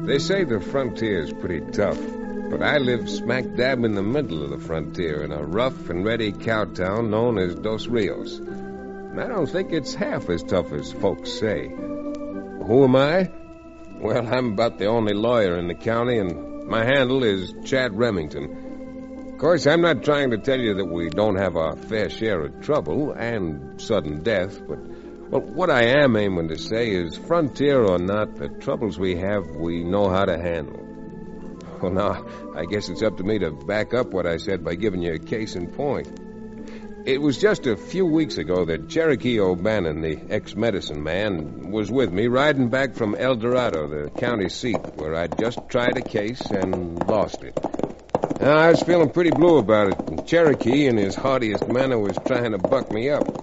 They say the frontier's pretty tough, but I live smack dab in the middle of the frontier in a rough and ready cow town known as Dos Rios. And I don't think it's half as tough as folks say. Who am I? Well, I'm about the only lawyer in the county, and my handle is Chad Remington. Of course, I'm not trying to tell you that we don't have our fair share of trouble and sudden death, but what I am aiming to say is, frontier or not, the troubles we have, we know how to handle. Well, now, I guess it's up to me to back up what I said by giving you a case in point. It was just a few weeks ago that Cherokee O'Bannon, the ex-medicine man, was with me riding back from El Dorado, the county seat, where I'd just tried a case and lost it. Now, I was feeling pretty blue about it, and Cherokee, in his heartiest manner, was trying to buck me up.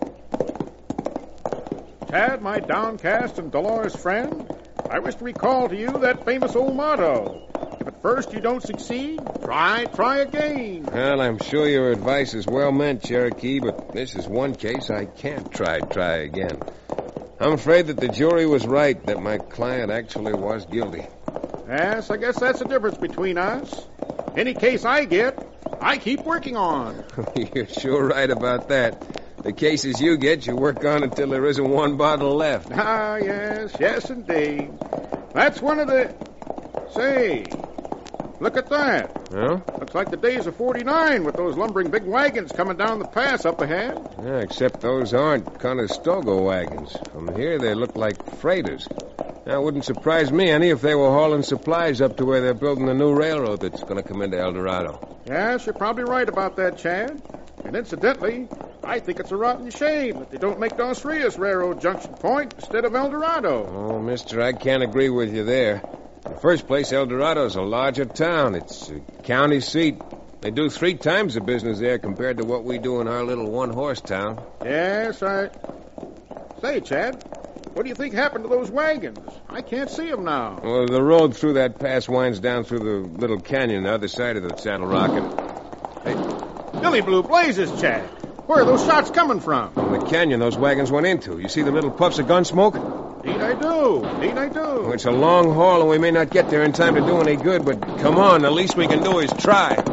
Chad, my downcast and dolorous friend, I wish to recall to you that famous old motto. If at first you don't succeed, try again. Well, I'm sure your advice is well meant, Cherokee, but this is one case I can't try again. I'm afraid that the jury was right, that my client actually was guilty. Yes, I guess that's the difference between us. Any case I get, I keep working on. You're sure right about that. The cases you get, you work on until there isn't one bottle left. Ah, yes, indeed. That's one of the... Say, look at that. Huh? Looks like the days of 49 with those lumbering big wagons coming down the pass up ahead. Yeah, except those aren't Conestoga wagons. From here, they look like freighters. Now, it wouldn't surprise me any if they were hauling supplies up to where they're building the new railroad that's going to come into El Dorado. Yes, you're probably right about that, Chad. And incidentally, I think it's a rotten shame that they don't make Dos Rios Railroad junction point instead of El Dorado. Oh, mister, I can't agree with you there. In the first place, El Dorado's a larger town. It's a county seat. They do 3 times the business there compared to what we do in our little one-horse town. Yes, Say, Chad, what do you think happened to those wagons? I can't see them now. Well, the road through that pass winds down through the little canyon on the other side of the Saddle Rock. Hey, Billy Blue Blazes, Chad. Where are those shots coming from? From the canyon those wagons went into. You see the little puffs of gun smoke? Indeed I do. Well, it's a long haul, and we may not get there in time to do any good, but come on, the least we can do is try.